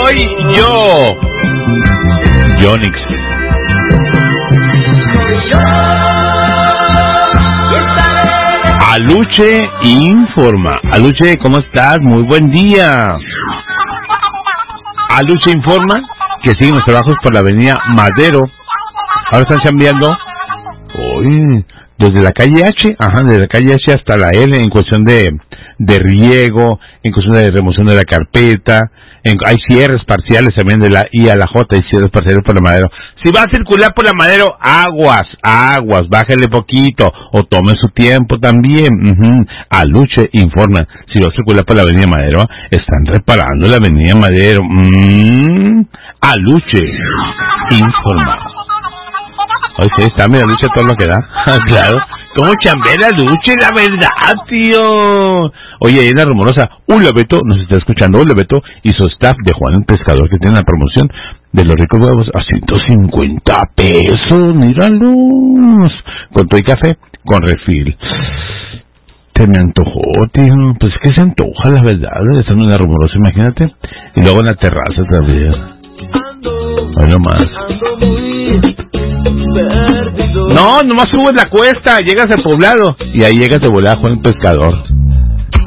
soy yo. Yonix. Aluche informa. Aluche, ¿cómo estás? Muy buen día. Aluche informa que siguen los trabajos por la avenida Madero. Ahora están cambiando desde la calle H, desde la calle H hasta la L, en cuestión de riego, en cuestión de remoción de la carpeta, hay cierres parciales también de la I a la J, hay cierres parciales por la Madero. Si va a circular por la Madero, aguas, bájale poquito, o tome su tiempo también. Aluche informa, si va a circular por la avenida Madero, están reparando la avenida Madero. Aluche informa. Oye, sí, está, mira, Luche, todo lo que da. Claro. ¿Cómo chambea Luche? La verdad, tío. Oye, ahí en la Rumorosa, hola Beto, nos está escuchando, hola Beto, y su staff de Juan el Pescador, que tiene la promoción de los ricos huevos a 150 pesos, míralos. Con todo y café, con refil. Se me antojó, tío. Pues es que se antoja, la verdad, estando en la Rumorosa, imagínate. Y luego en la terraza también. Ahí nomás. No, nomás subes la cuesta, llegas al poblado y ahí llegas de volada Juan el Pescador.